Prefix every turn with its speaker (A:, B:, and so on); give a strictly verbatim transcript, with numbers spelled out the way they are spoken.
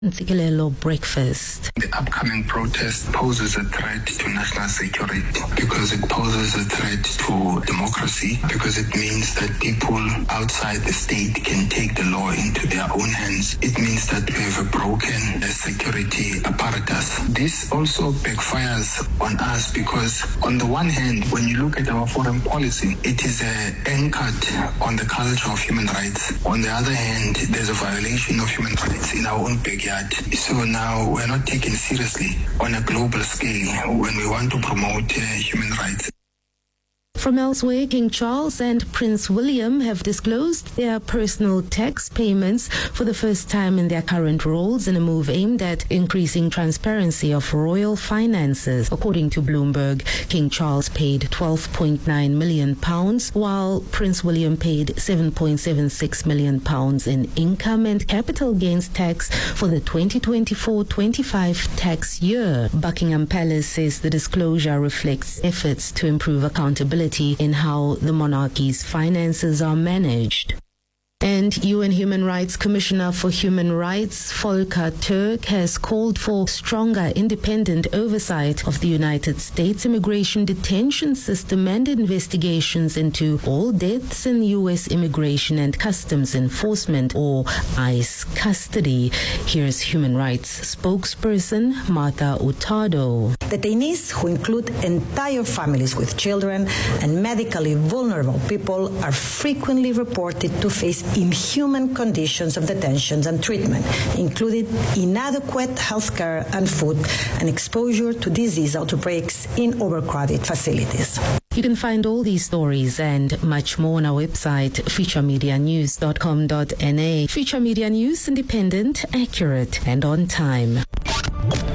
A: Ntsikelelo breakfast.
B: The upcoming protest poses a threat to national security because it poses a threat to democracy, because it means that people outside the state can take the law into their own hands. It means that we have a broken security apparatus. This also backfires on us because on the one hand, when you look at our foreign policy, it is uh, anchored on the culture of human rights. On the other hand, there's a violation of human rights in our own backyard. So now we're not taken seriously on a global scale when we want to promote uh, human rights.
A: From elsewhere, King Charles and Prince William have disclosed their personal tax payments for the first time in their current roles in a move aimed at increasing transparency of royal finances. According to Bloomberg, King Charles paid twelve point nine million pounds, while Prince William paid seven point seven six million pounds in income and capital gains tax for the twenty twenty-four twenty-five tax year. Buckingham Palace says the disclosure reflects efforts to improve accountability in how the monarchy's finances are managed. And U N Human Rights Commissioner for Human Rights, Volker Turk, has called for stronger independent oversight of the United States immigration detention system and investigations into all deaths in U S Immigration and Customs Enforcement, or ICE, custody. Here's Human Rights spokesperson Martha Hurtado.
C: Detainees, who include entire families with children and medically vulnerable people, are frequently reported to face inhuman conditions of detention and treatment, including inadequate health care and food, and exposure to disease outbreaks in overcrowded facilities.
A: You can find all these stories and much more on our website, future media news dot com dot n a. Future Media News, independent, accurate, and on time.